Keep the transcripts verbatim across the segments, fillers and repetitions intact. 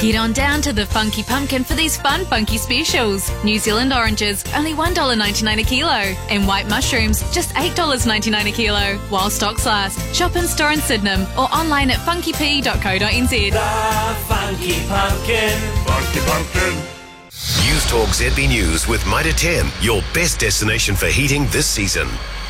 Get on down to the Funky Pumpkin for these fun funky specials. New Zealand oranges, only one dollar ninety-nine a kilo. And white mushrooms, just eight dollars ninety-nine a kilo. While stocks last. Shop in store in Sydenham or online at funky p dot co dot n z. The Funky Pumpkin. Funky Pumpkin. News Talk Z B News with Mitre ten, your best destination for heating this season.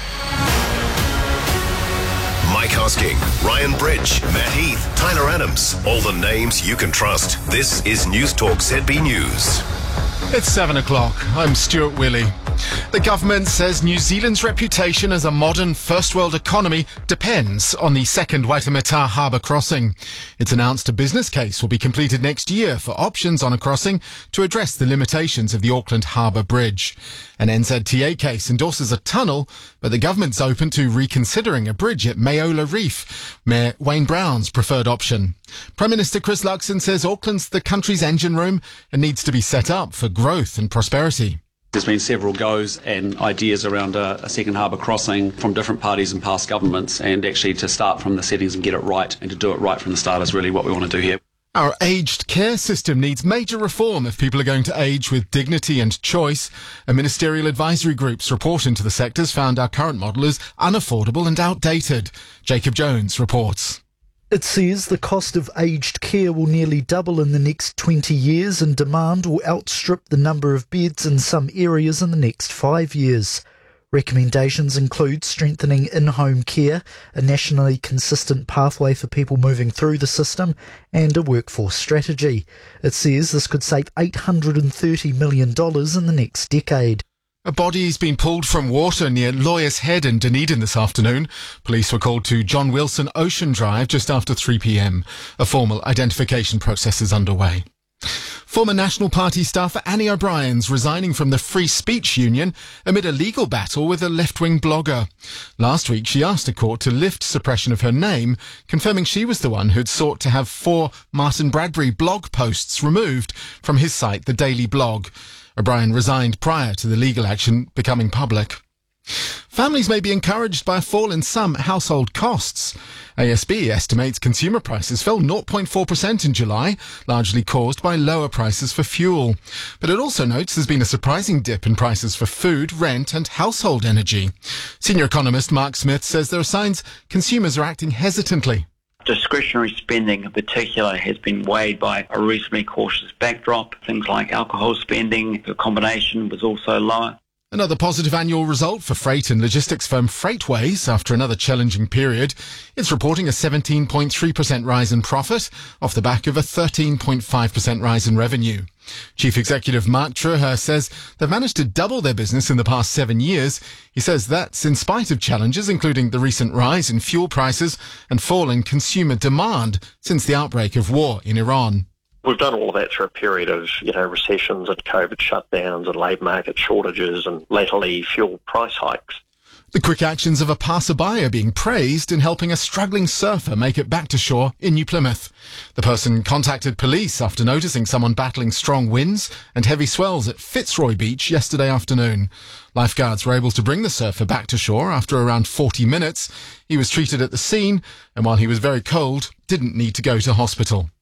Mike Hosking, Ryan Bridge, Matt Heath, Tyler Adams, all the names you can trust. This is News Talk Z B News. It's seven o'clock. I'm Stuart Willey. The government says New Zealand's reputation as a modern first world economy depends on the second Waitemata harbour crossing. It's announced a business case will be completed next year for options on a crossing to address the limitations of the Auckland Harbour Bridge. An N Z T A case endorses a tunnel, but the government's open to reconsidering a bridge at Mayola Reef, Mayor Wayne Brown's preferred option. Prime Minister Chris Luxon says Auckland's the country's engine room and needs to be set up for growth and prosperity. There's been several goes and ideas around a, a second harbour crossing from different parties and past governments, and actually to start from the settings and get it right and to do it right from the start is really what we want to do here. Our aged care system needs major reform if people are going to age with dignity and choice. A ministerial advisory group's report into the sectors found our current model is unaffordable and outdated. Jacob Jones reports. It says the cost of aged care will nearly double in the next twenty years and demand will outstrip the number of beds in some areas in the next five years. Recommendations include strengthening in-home care, a nationally consistent pathway for people moving through the system, and a workforce strategy. It says this could save eight hundred thirty million dollars in the next decade. A body's been pulled from water near Lawyer's Head in Dunedin this afternoon. Police were called to John Wilson Ocean Drive just after three p.m. A formal identification process is underway. Former National Party staffer Annie O'Brien's resigning from the Free Speech Union amid a legal battle with a left-wing blogger. Last week, she asked a court to lift suppression of her name, confirming she was the one who'd sought to have four Martin Bradbury blog posts removed from his site, The Daily Blog. O'Brien resigned prior to the legal action becoming public. Families may be encouraged by a fall in some household costs. A S B estimates consumer prices fell zero point four percent in July, largely caused by lower prices for fuel. But it also notes there's been a surprising dip in prices for food, rent and household energy. Senior economist Mark Smith says there are signs consumers are acting hesitantly. Discretionary spending in particular has been weighed by a reasonably cautious backdrop. Things like alcohol spending, accommodation was also lower. Another positive annual result for freight and logistics firm Freightways after another challenging period. It's reporting a seventeen point three percent rise in profit off the back of a thirteen point five percent rise in revenue. Chief Executive Mark Truher says they've managed to double their business in the past seven years. He says that's in spite of challenges including the recent rise in fuel prices and fall in consumer demand since the outbreak of war in Iran. We've done all of that through a period of, you know, recessions and COVID shutdowns and labour market shortages and latterly fuel price hikes. The quick actions of a passerby are being praised in helping a struggling surfer make it back to shore in New Plymouth. The person contacted police after noticing someone battling strong winds and heavy swells at Fitzroy Beach yesterday afternoon. Lifeguards were able to bring the surfer back to shore after around forty minutes. He was treated at the scene and while he was very cold, didn't need to go to hospital.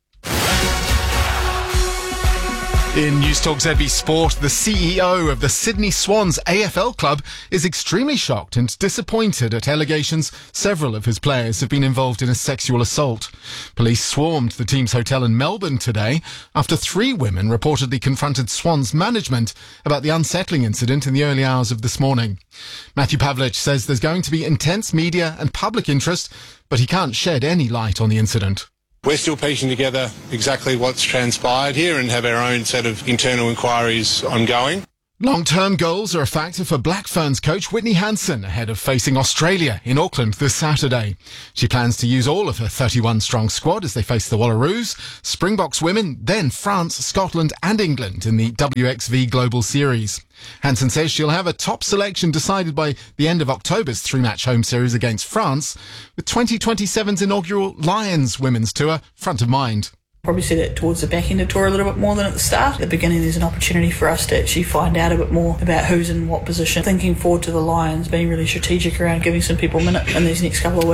In News Talk Z B Sport, the C E O of the Sydney Swans A F L club is extremely shocked and disappointed at allegations several of his players have been involved in a sexual assault. Police swarmed the team's hotel in Melbourne today after three women reportedly confronted Swans management about the unsettling incident in the early hours of this morning. Matthew Pavlich says there's going to be intense media and public interest, but he can't shed any light on the incident. We're still piecing together exactly what's transpired here and have our own set of internal inquiries ongoing. Long-term goals are a factor for Black Ferns coach Whitney Hansen ahead of facing Australia in Auckland this Saturday. She plans to use all of her thirty-one-strong squad as they face the Wallaroos, Springboks women, then France, Scotland and England in the W X V Global Series. Hansen says she'll have a top selection decided by the end of October's three-match home series against France, with twenty twenty-seven's inaugural Lions Women's Tour front of mind. Probably see that towards the back end of tour a little bit more than at the start. At the beginning, there's an opportunity for us to actually find out a bit more about who's in what position. Thinking forward to the Lions, being really strategic around giving some people a minute in these next couple of weeks.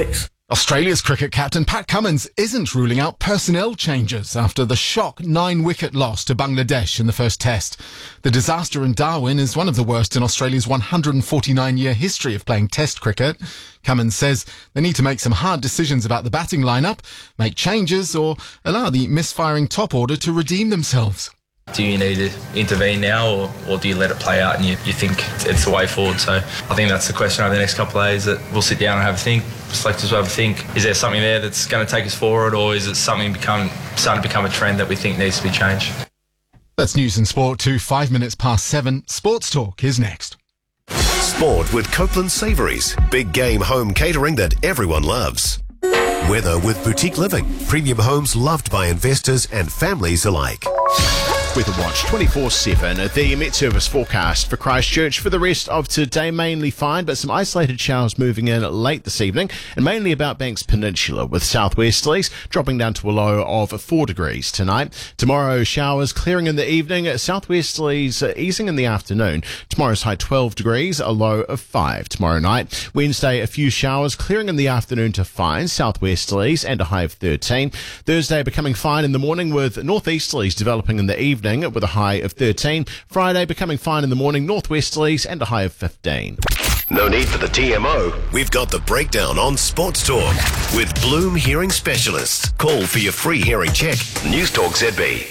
Australia's cricket captain Pat Cummins isn't ruling out personnel changes after the shock nine-wicket loss to Bangladesh in the first test. The disaster in Darwin is one of the worst in Australia's one hundred forty-nine year history of playing test cricket. Cummins says they need to make some hard decisions about the batting lineup, make changes or allow the misfiring top order to redeem themselves. Do you need to intervene now, or, or do you let it play out and you, you think it's the way forward? So I think that's the question over the next couple of days, that we'll sit down and have a think, selectors will have a think. Is there something there that's going to take us forward, or is it something become starting to become a trend that we think needs to be changed? That's news and sport to five minutes past seven. Sports Talk is next. Sport with Copeland Savouries. Big game home catering that everyone loves. Weather with Boutique Living. Premium homes loved by investors and families alike. Weather Watch twenty-four seven. The Met Service forecast for Christchurch for the rest of today, mainly fine, but some isolated showers moving in late this evening, and mainly about Banks Peninsula, with southwesterlies dropping down to a low of four degrees tonight. Tomorrow, showers clearing in the evening, southwesterlies easing in the afternoon. Tomorrow's high twelve degrees, a low of five tomorrow night. Wednesday, a few showers clearing in the afternoon to fine, southwesterlies, and a high of thirteen. Thursday, becoming fine in the morning with northeasterlies developing in the evening, with a high of thirteen. Friday becoming fine in the morning, northwesterlies, and a high of fifteen. No need for the T M O. We've got the breakdown on Sports Talk with Bloom Hearing Specialists. Call for your free hearing check. News Talk Z B.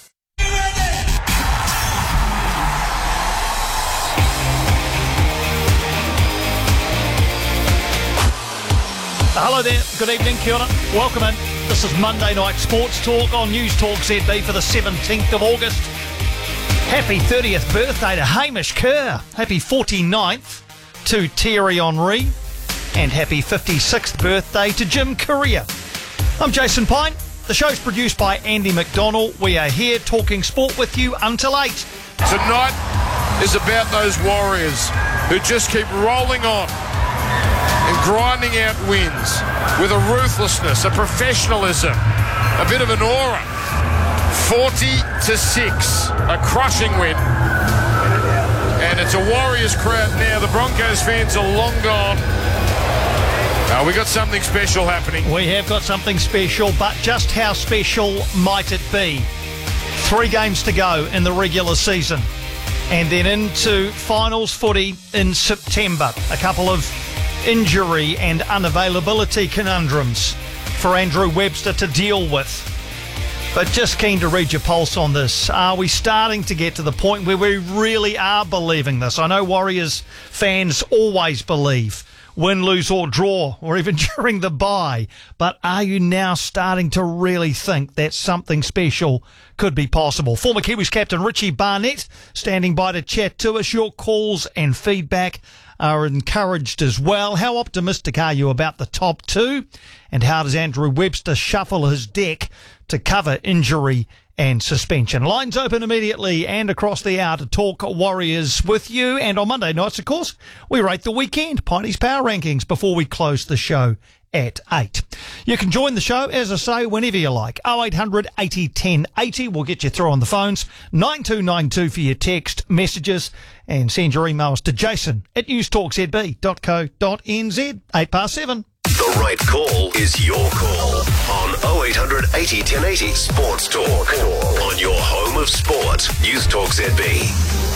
Hello there, good evening, kia ora, welcome in. This is Monday Night Sports Talk on News Talk Z B for the seventeenth of August. Happy thirtieth birthday to Hamish Kerr. Happy forty-ninth to Thierry Henry. And happy fifty-sixth birthday to Jim Courier. I'm Jason Pine. The show's produced by Andy McDonald. We are here talking sport with you until eight. Tonight is about those Warriors who just keep rolling on and grinding out wins with a ruthlessness, a professionalism, a bit of an aura. forty to six, a crushing win. And it's a Warriors crowd now. The Broncos fans are long gone. Uh, we got something special happening. We have got something special, but just how special might it be? Three games to go in the regular season, and then into finals footy in September. A couple of injury and unavailability conundrums for Andrew Webster to deal with. But just keen to read your pulse on this. Are we starting to get to the point where we really are believing this? I know Warriors fans always believe win, lose or draw, or even during the bye. But are you now starting to really think that something special could be possible? Former Kiwis captain Richie Barnett standing by to chat to us. Your calls and feedback are encouraged as well. How optimistic are you about the top two? And how does Andrew Webster shuffle his deck to cover injury and suspension? Lines open immediately and across the hour to talk Warriors with you. And on Monday nights, of course, we rate the weekend, Piney's Power Rankings, before we close the show at eight. You can join the show, as I say, whenever you like. oh eight hundred eighty ten eighty. We'll get you through on the phones. nine two nine two for your text messages. And send your emails to jason at newstalkzb dot co dot n z. Eight past seven. The right call is your call on oh eight hundred eighty ten eighty Sports Talk. On your home of sport. News Talk Z B.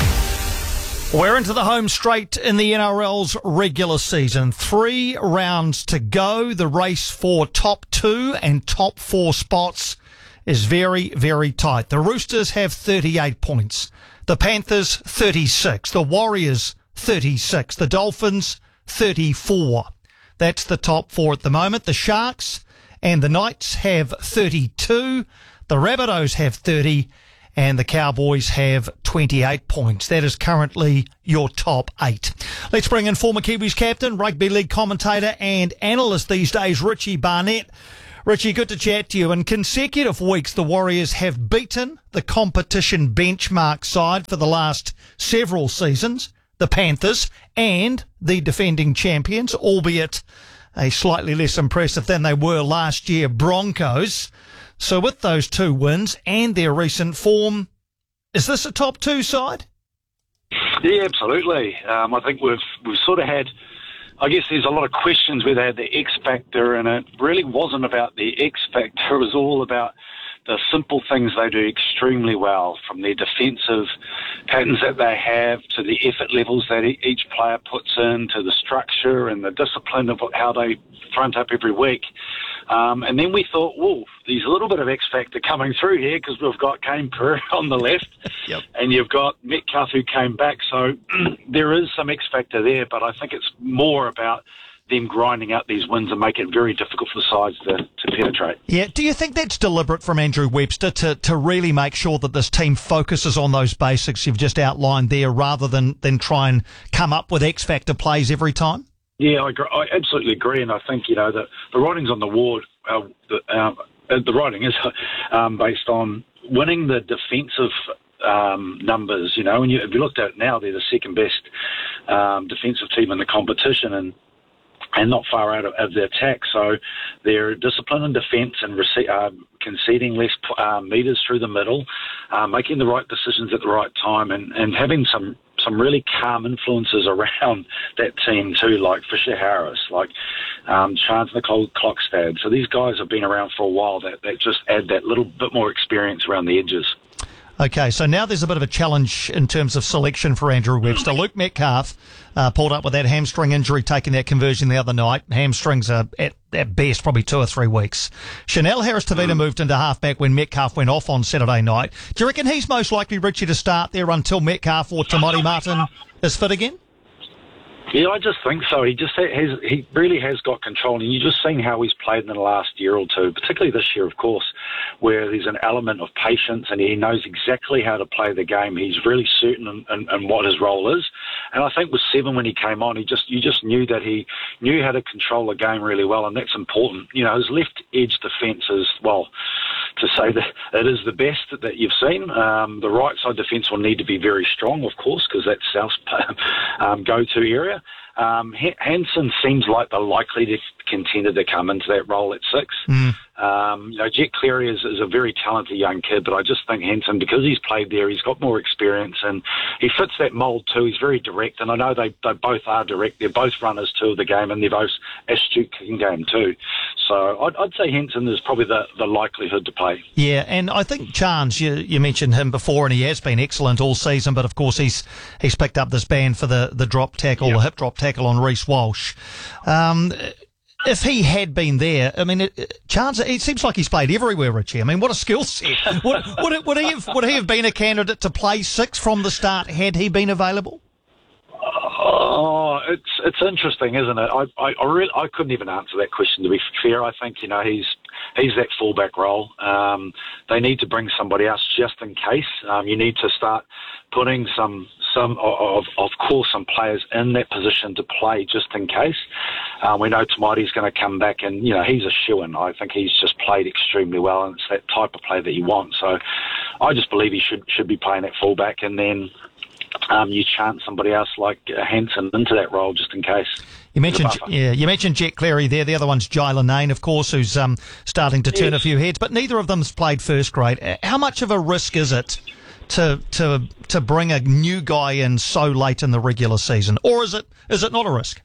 We're into the home straight in the N R L's regular season. Three rounds to go. The race for top two and top four spots is very, very tight. The Roosters have thirty-eight points. The Panthers, thirty-six. The Warriors, thirty-six. The Dolphins, thirty-four. That's the top four at the moment. The Sharks and the Knights have thirty-two. The Rabbitohs have thirty. And the Cowboys have twenty-eight points. That is currently your top eight. Let's bring in former Kiwis captain, rugby league commentator and analyst these days, Richie Barnett. Richie, good to chat to you. In consecutive weeks, the Warriors have beaten the competition benchmark side for the last several seasons, the Panthers, and the defending champions, albeit a slightly less impressive than they were last year, Broncos. So with those two wins and their recent form, is this a top two side? Yeah, absolutely. Um, I think we've we've sort of had, I guess there's a lot of questions where they had the X factor, and it really wasn't about the X factor. It was all about the simple things they do extremely well, from their defensive patterns that they have to the effort levels that each player puts in, to the structure and the discipline of how they front up every week. Um, and then we thought, whoa, there's a little bit of X factor coming through here, because we've got Kane Perry on the left, yep. and you've got Metcalf who came back. So there is some X factor there, but I think it's more about them grinding out these wins and make it very difficult for the sides to, to penetrate. Yeah, do you think that's deliberate from Andrew Webster to, to really make sure that this team focuses on those basics you've just outlined there, rather than, than try and come up with X factor plays every time? Yeah, I, agree. I absolutely agree, and I think, you know, the, the writing's on the wall. Uh, the, uh, the writing is um, based on winning the defensive um, numbers, you know, and you, if you looked at it now, they're the second best um, defensive team in the competition, and and not far out of, of the attack. So they're disciplined in defence and rece- uh, conceding less uh, metres through the middle, uh, making the right decisions at the right time, and, and having some some really calm influences around that team too, like Fisher Harris, like um, Chance Nicole Clockstad. So these guys have been around for a while that, that just add that little bit more experience around the edges. Okay, so now there's a bit of a challenge in terms of selection for Andrew Webster. Luke Metcalf uh, pulled up with that hamstring injury, taking that conversion the other night. Hamstrings are at, at best probably two or three weeks. Chanel Harris-Tavita mm. moved into halfback when Metcalf went off on Saturday night. Do you reckon he's most likely, Richie, to start there until Metcalf or Tamati Martin is fit again? Yeah, I just think so. He just has, he really has got control, and you've just seen how he's played in the last year or two, particularly this year, of course, where there's an element of patience, and he knows exactly how to play the game. He's really certain in, in, in what his role is, and I think with Seven, when he came on, he just you just knew that he knew how to control the game really well, and that's important. You know, his left edge defence is, well, to say that it is the best that you've seen. Um, the right side defence will need to be very strong, of course, because that's South's um, go-to area. Um, Hansen seems like the likely to contender to come into that role at six. Mm. Um, you know, Jet Cleary is, is a very talented young kid, but I just think Hansen, because he's played there, he's got more experience, and he fits that mould too. He's very direct, and I know they, they both are direct. They're both runners too of the game, and they're both astute kicking game too. So I'd, I'd say Hansen is probably the, the likelihood to play. Yeah, and I think Chance, you, you mentioned him before, and he has been excellent all season, but of course he's he's picked up this ban for the, the drop tackle, yep. the hip drop tackle on Reece Walsh. Um, if he had been there, I mean, it, Chance, it seems like he's played everywhere, Richie. I mean, what a skill set. would, would, would, he have, would he have been a candidate to play six from the start had he been available? Oh, it's it's interesting, isn't it? I I I, really, I couldn't even answer that question, to be fair. I think, you know, he's he's that fullback role. Um, they need to bring somebody else just in case. Um, you need to start putting some some of of course some players in that position to play just in case. Um, we know Tamati's going to come back, and you know he's a shoo-in. I think he's just played extremely well, and it's that type of play that you want. So I just believe he should should be playing at fullback, and then Um, you chance somebody else like uh, Hansen into that role just in case. You mentioned, yeah, you mentioned Jet Cleary there. The other one's Jai Lanane, of course, who's um, starting to turn yes. a few heads. But neither of them's played first grade. How much of a risk is it to to to bring a new guy in so late in the regular season, or is it is it not a risk?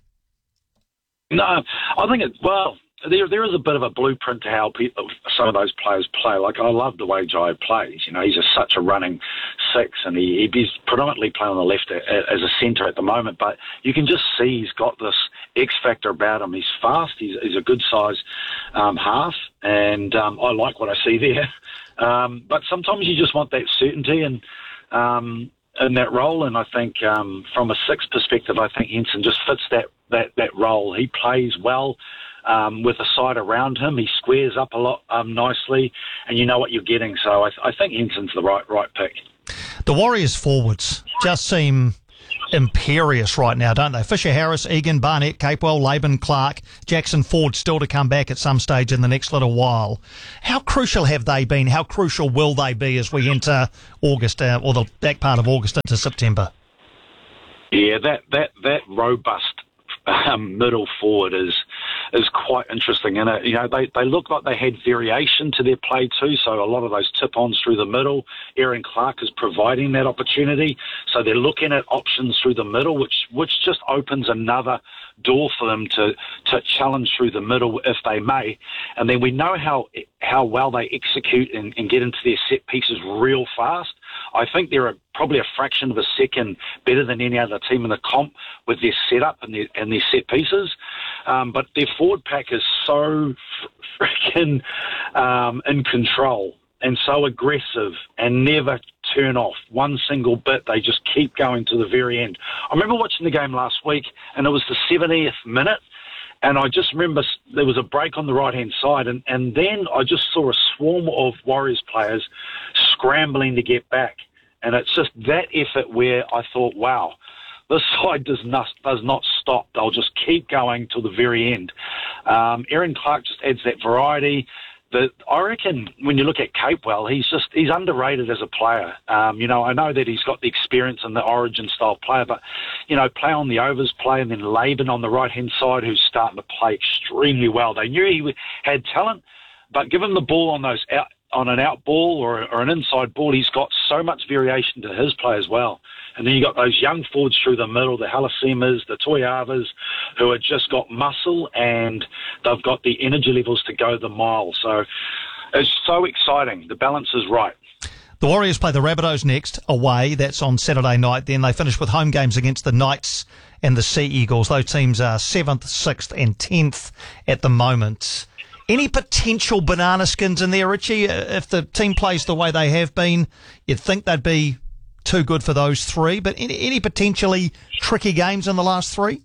No, I think it. Well, there there is a bit of a blueprint to how people, some of those players play. Like, I love the way Jai plays. You know, he's a, such a running six, and he, he's predominantly playing on the left as a centre at the moment. But you can just see he's got this X factor about him. He's fast. He's, he's a good size um, half, and um, I like what I see there. Um, but sometimes you just want that certainty and. Um, in that role, and I think um, from a six perspective, I think Henson just fits that, that, that role. He plays well um, with a side around him. He squares up a lot um, nicely, and you know what you're getting. So I, I think Henson's the right right pick. The Warriors forwards just seem imperious right now, don't they? Fisher Harris, Egan, Barnett, Capewell, Laban, Clark, Jackson Ford still to come back at some stage in the next little while. How crucial have they been? How crucial will they be as we enter August, uh, or the back part of August into September? Yeah, that that that robust um, middle forward is is quite interesting, and you know they, they look like they had variation to their play too. So a lot of those tip-ons through the middle, Aaron Clark is providing that opportunity. So they're looking at options through the middle, which which just opens another door for them to, to challenge through the middle if they may. And then we know how how well they execute and, and get into their set pieces real fast. I think they're a, probably a fraction of a second better than any other team in the comp with their setup and their, and their set pieces. Um, but their forward pack is so freaking um, in control and so aggressive and never turn off one single bit. They just keep going to the very end. I remember watching the game last week, and it was the seventieth minute, and I just remember there was a break on the right-hand side, and, and then I just saw a swarm of Warriors players scrambling to get back. And it's just that effort where I thought, wow, this side does not, does not stop. They'll just keep going till the very end. Um, Aaron Clark just adds that variety. The, I reckon when you look at Capewell, he's just he's underrated as a player. Um, you know, I know that he's got the experience and the origin style player, but you know, play on the overs play, and then Laban on the right hand side, who's starting to play extremely well. They knew he had talent, but give him the ball on those out, on an out ball or, or an inside ball, he's got so much variation to his play as well. And then you got those young forwards through the middle, the Halasemas, the Toyavas, who have just got muscle and they've got the energy levels to go the mile. So it's so exciting. The balance is right. The Warriors play the Rabbitohs next, away. That's on Saturday night. Then they finish with home games against the Knights and the Sea Eagles. Those teams are seventh, sixth and tenth at the moment. Any potential banana skins in there, Richie? If the team plays the way they have been, you'd think they'd be too good for those three. But any, any potentially tricky games in the last three?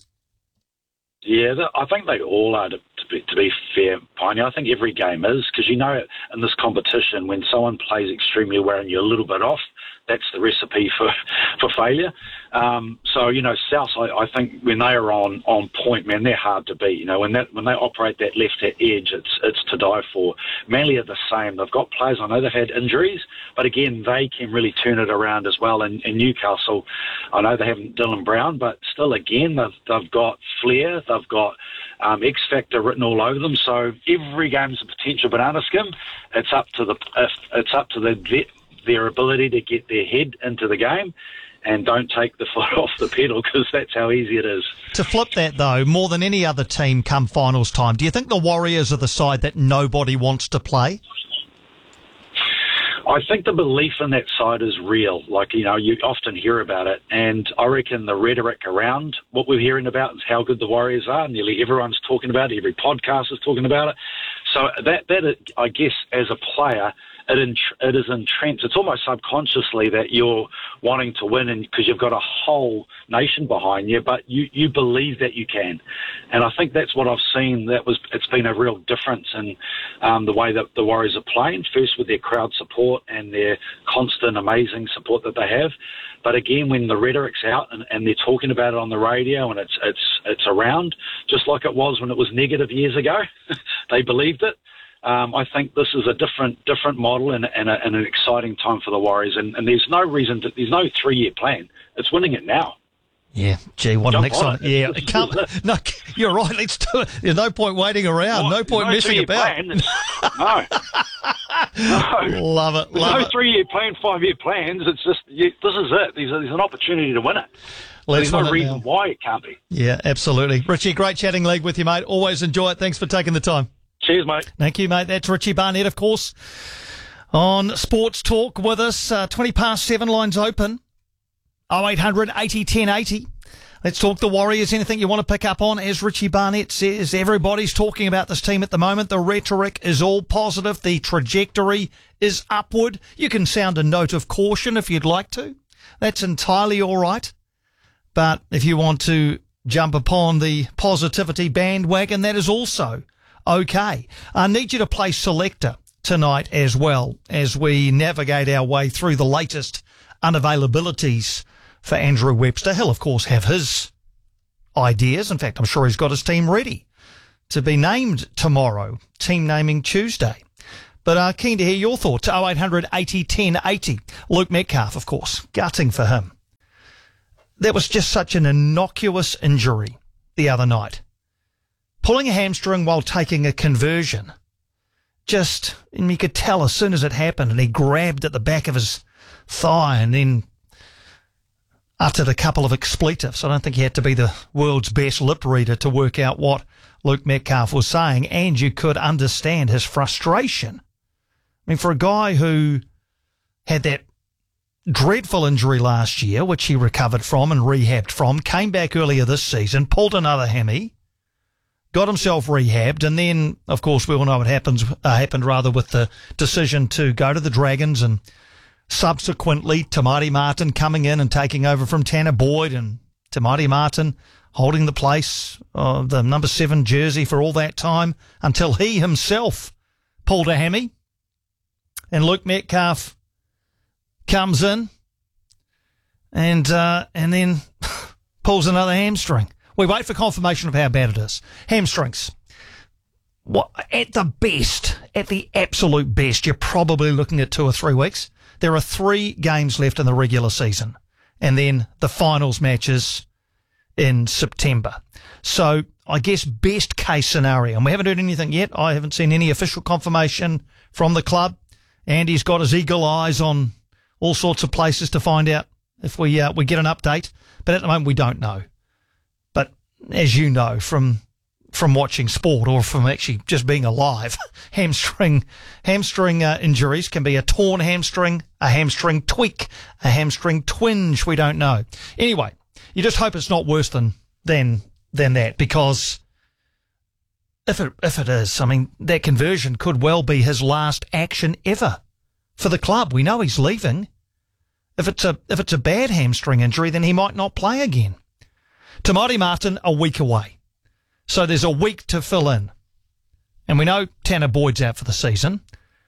Yeah, I think they all are, to, to, be, to be fair, Pioneer. I think every game is, because you know in this competition, when someone plays extremely well and you're a little bit off, that's the recipe for, for failure. Um, so, you know, South, I, I think when they are on, on point, man, they're hard to beat. You know, when that when they operate that left edge, it's it's to die for. Manly are the same. They've got players, I know they've had injuries, but again, they can really turn it around as well. And, and Newcastle, I know they haven't Dylan Brown, but still, again, they've, they've got flair, they've got um, X Factor written all over them. So every game's a potential banana skin. It's up to the it's up to the vet, their ability to get their head into the game and don't take the foot off the pedal, because that's how easy it is. To flip that, though, more than any other team come finals time, do you think the Warriors are the side that nobody wants to play? I think the belief in that side is real. Like, you know, you often hear about it, and I reckon the rhetoric around what we're hearing about is how good the Warriors are. Nearly everyone's talking about it. Every podcast is talking about it. So that, that I guess, as a player, it, entr- it is entrenched. It's almost subconsciously that you're wanting to win, and because you've got a whole nation behind you, but you, you believe that you can. And I think that's what I've seen. That was it's been a real difference in um, the way that the Warriors are playing. First with their crowd support and their constant, amazing support that they have. But again, when the rhetoric's out and, and they're talking about it on the radio and it's it's it's around, just like it was when it was negative years ago, they believed it. Um, I think this is a different different model and, and, a, and an exciting time for the Warriors. And, and there's no reason to, there's no three year plan. It's winning it now. Yeah, gee, what Jump an exciting... Yeah, it. can't, no, you're right, let's do it. There's no point waiting around, What? no point no messing about. Plan. No. no. Love it, There's love no it. three-year plan, five-year plans. It's just, you, this is it. There's, a, there's an opportunity to win it. Let's There's win no it reason now. why it can't be. Yeah, absolutely. Richie, great chatting league with you, mate. Always enjoy it. Thanks for taking the time. Cheers, mate. Thank you, mate. That's Richie Barnett, of course, on Sports Talk with us. Uh, twenty past seven, lines open. oh eight hundred eighty ten eighty. Let's talk the Warriors. Anything you want to pick up on? As Richie Barnett says, everybody's talking about this team at the moment. The rhetoric is all positive. The trajectory is upward. You can sound a note of caution if you'd like to. That's entirely all right. But if you want to jump upon the positivity bandwagon, that is also okay. I need you to play selector tonight as well as we navigate our way through the latest unavailabilities for Andrew Webster. He'll, of course, have his ideas. In fact, I'm sure he's got his team ready to be named tomorrow, team naming Tuesday. But uh, keen to hear your thoughts. oh eight hundred eighty ten eighty. Luke Metcalf, of course, gutting for him. That was just such an innocuous injury the other night. Pulling a hamstring while taking a conversion. Just, and you could tell as soon as it happened, and he grabbed at the back of his thigh and then uttered a couple of expletives. I don't think he had to be the world's best lip reader to work out what Luke Metcalf was saying, and you could understand his frustration. I mean, for a guy who had that dreadful injury last year, which he recovered from and rehabbed from, came back earlier this season, pulled another hammy, got himself rehabbed, and then, of course, we all know what happens, uh, happened rather with the decision to go to the Dragons, and subsequently Te Maire Martin coming in and taking over from Tanner Boyd, and Te Maire Martin holding the place of the number seven jersey for all that time until he himself pulled a hammy. And Luke Metcalf comes in and uh, and then pulls another hamstring. We wait for confirmation of how bad it is. Hamstrings. What, at the best, at the absolute best, you're probably looking at two or three weeks. There are three games left in the regular season, and then the finals matches in September. So I guess best case scenario, and we haven't heard anything yet. I haven't seen any official confirmation from the club. Andy's got his eagle eyes on all sorts of places to find out if we uh, we get an update. But at the moment, we don't know. But as you know from from watching sport or from actually just being alive, hamstring hamstring uh, injuries can be a torn hamstring, a hamstring tweak, a hamstring twinge. We don't know. Anyway, you just hope it's not worse than than than that, because if it if it is, I mean, that conversion could well be his last action ever for the club. We know he's leaving. If it's a if it's a bad hamstring injury, then he might not play again. Te Maire Martin a week away, so there's a week to fill in, and we know Tanner Boyd's out for the season.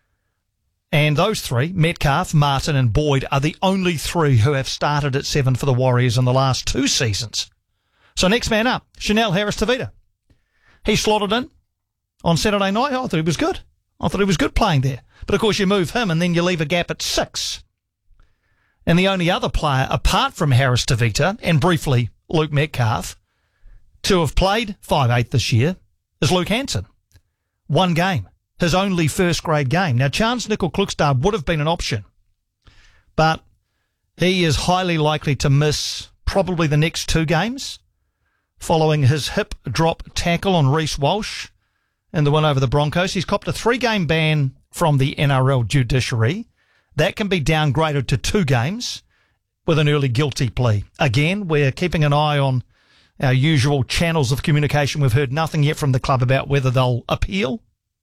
And those three, Metcalf, Martin and Boyd, are the only three who have started at seven for the Warriors in the last two seasons. So next man up, Chanel Harris-Tavita. He slotted in on Saturday night. I thought he was good. I thought he was good playing there. But of course you move him and then you leave a gap at six. And the only other player apart from Harris-Tavita and briefly Luke Metcalf to have played five eight this year is Luke Hansen. One game. His only first-grade game. Now, Chance Nicol-Klukstad would have been an option, but he is highly likely to miss probably the next two games following his hip drop tackle on Reece Walsh in the win over the Broncos. He's copped a three-game ban from the N R L judiciary. That can be downgraded to two games with an early guilty plea. Again, we're keeping an eye on our usual channels of communication. We've heard nothing yet from the club about whether they'll appeal.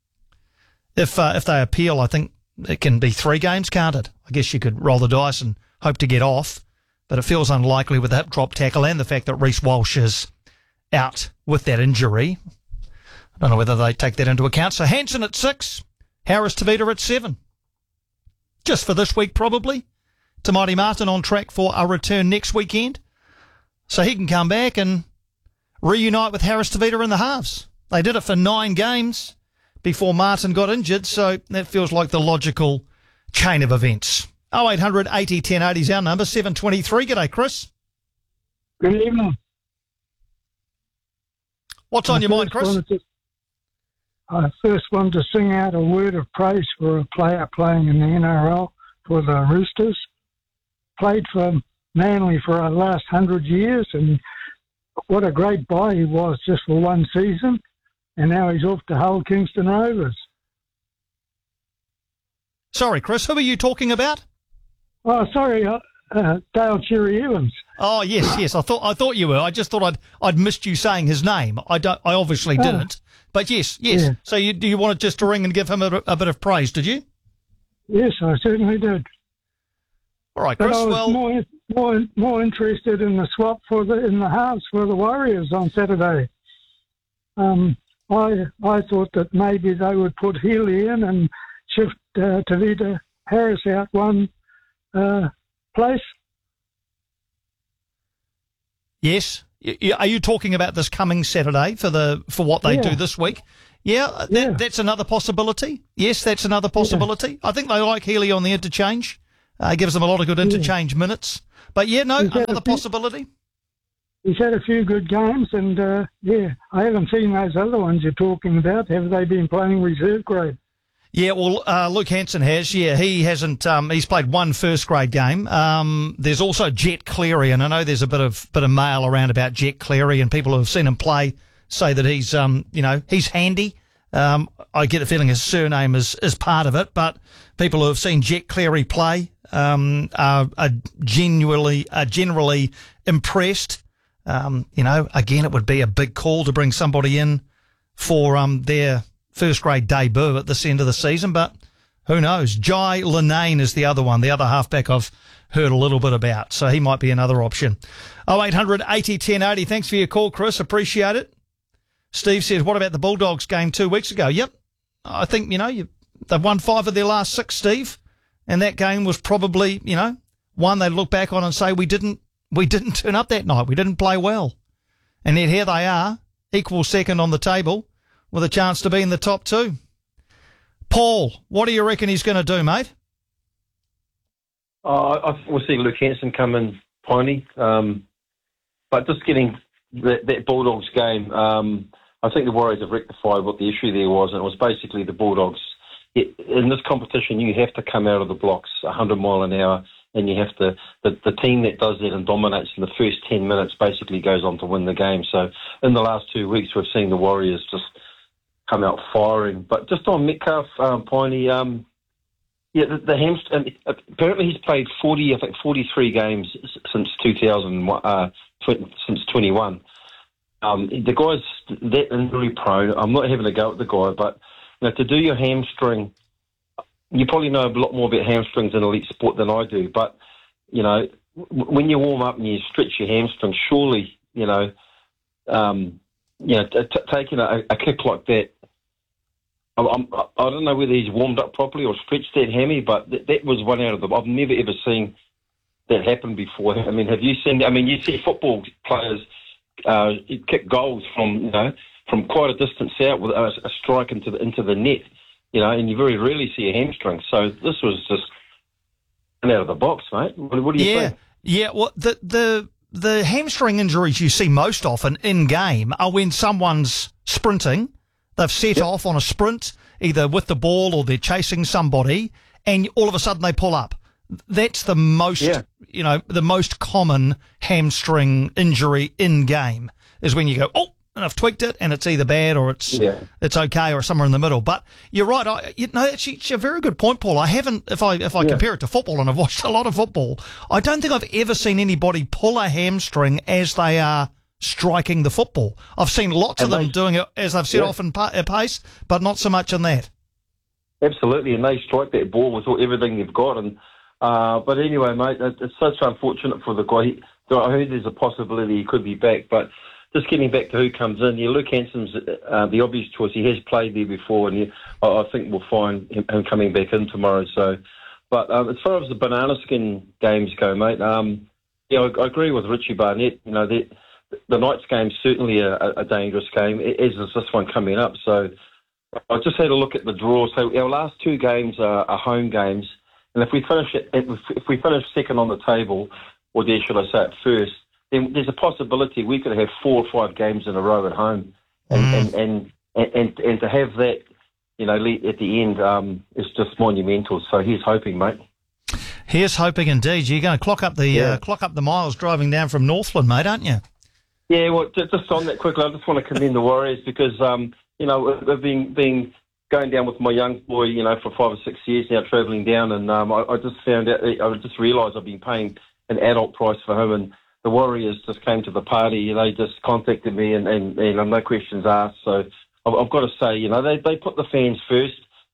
If uh, if they appeal, I think it can be three games, can't it? I guess you could roll the dice and hope to get off, but it feels unlikely with the hip drop tackle and the fact that Reece Walsh is out with that injury. I don't know whether they take that into account. So Hansen at six, Harris-Tavita at seven. Just for this week, probably. Te Maire Martin on track for a return next weekend, so he can come back and reunite with Harris-Tavita in the halves. They did it for nine games before Martin got injured, so that feels like the logical chain of events. oh eight hundred eighty ten eighty is our number, seven twenty-three. G'day, Chris. Good evening. What's on I your mind, Chris? To, I first wanted to sing out a word of praise for a player playing in the N R L for the Roosters. Played for Manly for the last hundred years, and what a great buy he was just for one season. And now he's off to Hull Kingston Rovers. Sorry, Chris, who are you talking about? Oh, sorry, uh, uh, Dale Cherry Evans. Oh, yes, yes. I thought I thought you were. I just thought I'd I'd missed you saying his name. I don't. I obviously Oh. didn't. But yes, yes. Yeah. So you do you want just to ring and give him a, a bit of praise? Did you? Yes, I certainly did. All right, But Chris. I was Well, more, more, more interested in the swap for the in the halves for the Warriors on Saturday. Um, I I thought that maybe they would put Healy in and shift uh, Tavita Harris out one uh, place. yes. Y- y- Are you talking about this coming Saturday for the for what they Yeah. do this week? Yeah, that, Yeah. that's another possibility. Yes, that's another possibility. I think they like Healy on the interchange. Uh, gives them a lot of good interchange minutes. But yeah, no, Is that another a few- possibility. He's had a few good games, and uh, yeah, I haven't seen those other ones you're talking about. Have they been playing reserve grade? Yeah, well, uh, Luke Hanson has. Yeah, he hasn't. Um, he's played one first grade game. Um, there's also Jet Cleary, and I know there's a bit of bit of mail around about Jet Cleary, and people who have seen him play say that he's, um, you know, he's handy. Um, I get the feeling his surname is is part of it, but people who have seen Jet Cleary play um, are, are genuinely are generally impressed. Um, you know, again, it would be a big call to bring somebody in for um their first grade debut at this end of the season, but who knows? Jai Linane is the other one, the other halfback I've heard a little bit about, so he might be another option. oh eight hundred eighty ten eighty. Thanks for your call, Chris. Appreciate it. Steve says, what about the Bulldogs game two weeks ago? Yep. I think, you know, you, they've won five of their last six, Steve, and that game was probably, you know, one they look back on and say, we didn't, we didn't turn up that night. We didn't play well. And yet here they are, equal second on the table, with a chance to be in the top two. Paul, what do you reckon he's going to do, mate? Uh, I think we'll see Luke Hanson come in, Piney. Um, but just getting that, that Bulldogs game, um, I think the Warriors have rectified what the issue there was, and it was basically the Bulldogs. It, in this competition, you have to come out of the blocks one hundred mile an hour, and you have to, the, the team that does that and dominates in the first ten minutes basically goes on to win the game. So in the last two weeks, we've seen the Warriors just come out firing. But just on Metcalf, um, Piney, um, yeah, the, the hamstring, apparently he's played forty, I think forty-three games since two thousand, uh, since twenty-one. Um, the guy's that injury prone. I'm not having a go at the guy, but you know, to do your hamstring, you probably know a lot more about hamstrings in elite sport than I do. But you know, w- when you warm up and you stretch your hamstring, surely you know, um, you know, t- t- taking a, a kick like that. I'm, I don't know whether he's warmed up properly or stretched that hammy, but that, that was one out of the. I've never ever seen that happen before. I mean, have you seen? I mean, you see football players uh, kick goals from you know from quite a distance out with a, a strike into the into the net, you know, and you very rarely see a hamstring. So this was just out of the box, mate. What, what do you yeah. think? Yeah, well, the the the hamstring injuries you see most often in game are when someone's sprinting. They've set yep. off on a sprint, either with the ball or they're chasing somebody, and all of a sudden they pull up. That's the most, yeah. you know, the most common hamstring injury in game is when you go, oh, and I've tweaked it, and it's either bad or it's yeah. it's okay or somewhere in the middle. But you're right. I, you know, it's, it's a very good point, Paul. I haven't, if I if I yeah. compare it to football, and I've watched a lot of football, I don't think I've ever seen anybody pull a hamstring as they are striking the football. I've seen lots and of them they, doing it as they've set yeah. off in pa- pace, but not so much in that. Absolutely, and they strike that ball with everything they've got. And uh, but anyway, mate, it's such unfortunate for the guy. He, I heard there's a possibility he could be back, but just getting back to who comes in, yeah, Luke Hanson's uh, the obvious choice. He has played there before, and he, I, I think we'll find him, him coming back in tomorrow. So, but um, as far as the banana skin games go, mate, um, yeah, I, I agree with Richie Barnett. You know, that. The Knights game's certainly a, a dangerous game, as is this one coming up. So I just had a look at the draw. So our last two games are, are home games, and if we finish it, if we finish second on the table, or there should I say it first, then there's a possibility we could have four or five games in a row at home, and mm. and, and, and, and and to have that, you know, at the end um, is just monumental. So here's hoping, mate. Here's hoping indeed. You're going to clock up the yeah. uh, clock up the miles driving down from Northland, mate, aren't you? Yeah, well, just on that quickly, I just want to commend the Warriors because, um, you know, we've been, been going down with my young boy, you know, for five or six years now, travelling down, and um, I, I just found out, I just realised I've been paying an adult price for him, and the Warriors just came to the party, they just contacted me, and, and, and no questions asked, so I've, I've got to say, you know, they, they put the fans first,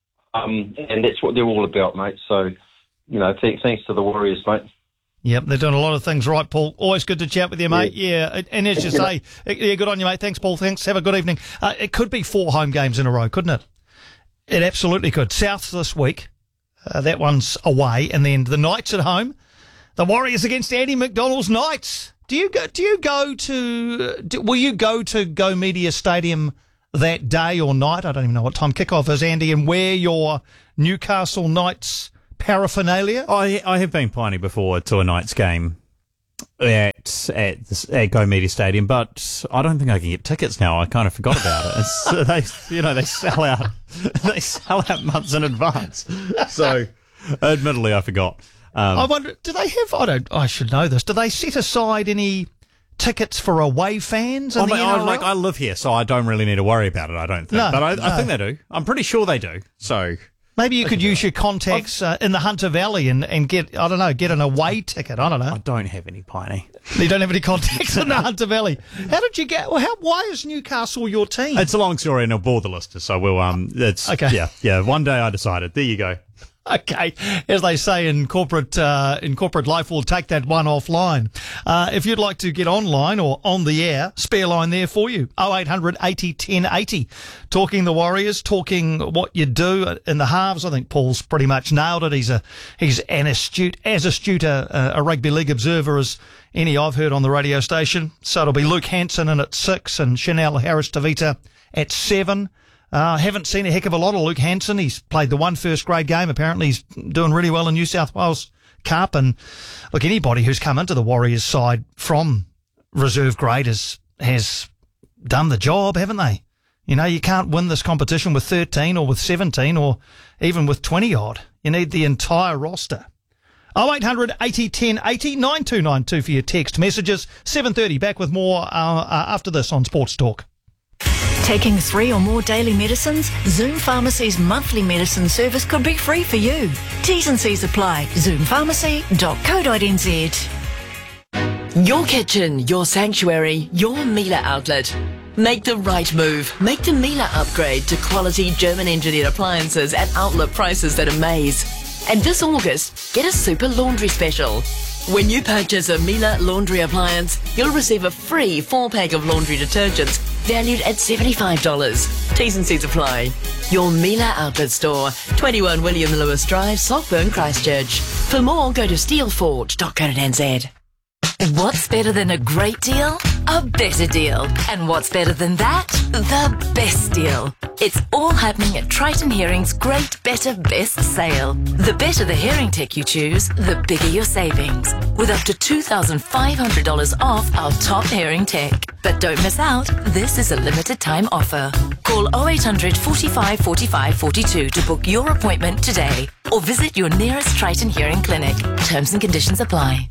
um, and that's what they're all about, mate, so, you know, th- thanks to the Warriors, mate. Yep, they're doing a lot of things right, Paul. Always good to chat with you, mate. Yeah, yeah. And as you say, yeah, good on you, mate. Thanks, Paul. Thanks. Have a good evening. Uh, it could be four home games in a row, couldn't it? It absolutely could. South this week, uh, that one's away, and then the Knights at home. The Warriors against Andy McDonald's Knights. Do you go? Do you go to? Do, will you go to Go Media Stadium that day or night? I don't even know what time kickoff is, Andy, and wear your Newcastle Knights paraphernalia? I I have been Piney before to a Knights game at at, this, at Go Media Stadium, but I don't think I can get tickets now. I kind of forgot about it. It's, uh, they, you know, they sell out. They sell out months in advance. So, admittedly, I forgot. Um, I wonder, do they have? I don't. I should know this. Do they set aside any tickets for away fans? In I mean, the I, N R L? like I live here, so I don't really need to worry about it. I don't think, No, but I, no. I think they do. I'm pretty sure they do. So. Maybe you could use your contacts uh, in the Hunter Valley and, and get, I don't know, get an away ticket. I don't know. I don't have any, Piney. You don't have any contacts in the Hunter Valley. How did you get, well, how, why is Newcastle your team? It's a long story and I'll bore the listeners, so we'll, um, it's, Okay. yeah, yeah, one day I decided. There you go. Okay, as they say in corporate uh, in corporate life, we'll take that one offline. Uh, if you'd like to get online or on the air, spare line there for you. oh eight hundred eighty ten eighty. Talking the Warriors, talking what you do in the halves. I think Paul's pretty much nailed it. He's a he's an astute, as astute a, a rugby league observer as any I've heard on the radio station. So it'll be Luke Hanson in at six and Chanel Harris-Tavita at seven. Uh, haven't seen a heck of a lot of Luke Hanson. He's played the one first grade game. Apparently he's doing really well in New South Wales Cup. And look, anybody who's come into the Warriors side from reserve grade has, has done the job, haven't they? You know, you can't win this competition with thirteen or with seventeen or even with twenty odd. You need the entire roster. oh eight hundred eighty ten eighty, nine two nine two for your text messages. seven thirty, back with more uh, uh, after this on Sports Talk. Taking three or more daily medicines? Zoom Pharmacy's monthly medicine service could be free for you. T's and C's apply. zoom pharmacy dot co dot n z. Your kitchen, your sanctuary, your Miele outlet. Make the right move. Make the Miele upgrade to quality German-engineered appliances at outlet prices that amaze. And this August, get a super laundry special. When you purchase a Miele laundry appliance, you'll receive a free four-pack of laundry detergents valued at seventy-five dollars. T's and C's apply. Your Miele outlet store, twenty-one William Lewis Drive, Saltburn, Christchurch. For more, go to steelforge dot co dot n z. What's better than a great deal? A better deal. And what's better than that? The best deal. It's all happening at Triton Hearing's Great Better Best Sale. The better the hearing tech you choose, the bigger your savings. With up to two thousand five hundred dollars off our top hearing tech. But don't miss out, this is a limited time offer. Call oh eight hundred forty-five forty-five forty-two to book your appointment today. Or visit your nearest Triton Hearing clinic. Terms and conditions apply.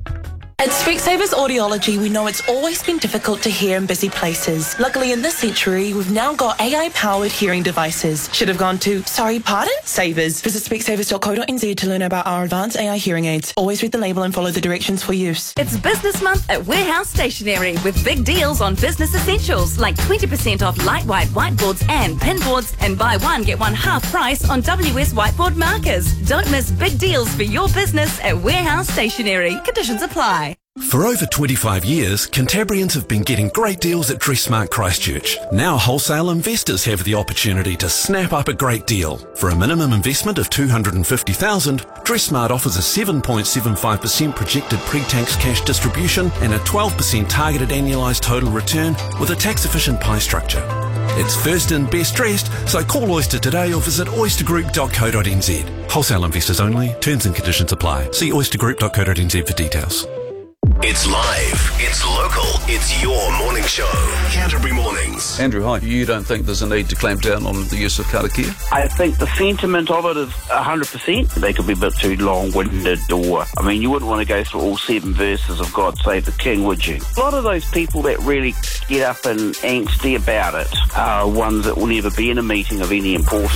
At Specsavers Audiology, we know it's always been difficult to hear in busy places. Luckily, in this century, we've now got A I-powered hearing devices. Should have gone to, sorry, pardon? Savers. Visit specsavers dot co dot n z to learn about our advanced A I hearing aids. Always read the label and follow the directions for use. It's Business Month at Warehouse Stationery with big deals on business essentials like twenty percent off light white whiteboards and pinboards, and buy one, get one half price on W S whiteboard markers. Don't miss big deals for your business at Warehouse Stationery. Conditions apply. For over twenty-five years, Cantabrians have been getting great deals at Dressmart Christchurch. Now wholesale investors have the opportunity to snap up a great deal. For a minimum investment of two hundred fifty thousand dollars, Dressmart offers a seven point seven five percent projected pre-tax cash distribution and a twelve percent targeted annualised total return with a tax-efficient pie structure. It's first in, best dressed, so call Oyster today or visit oyster group dot co dot n z. Wholesale investors only. Terms and conditions apply. See oyster group dot co dot n z for details. It's live, it's local, it's your morning show. Canterbury Mornings. Andrew, hi. You don't think there's a need to clamp down on the use of karakia? I think the sentiment of it is one hundred percent. They could be a bit too long-winded, or, I mean, you wouldn't want to go through all seven verses of God Save the King, would you? A lot of those people that really get up and angsty about it are ones that will never be in a meeting of any importance.